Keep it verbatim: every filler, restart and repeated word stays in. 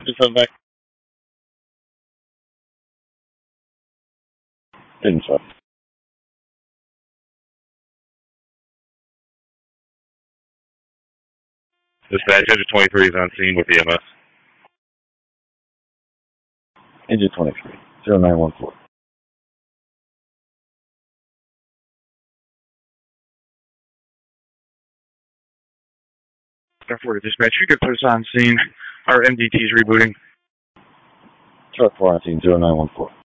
Just come back. Didn't so. Dispatch, engine twenty-three is on scene with E M S. Engine twenty-three, zero nine one four. Therefore, dispatch, you could put us on scene. Our M D T is rebooting. Truck four on scene, zero nine one four.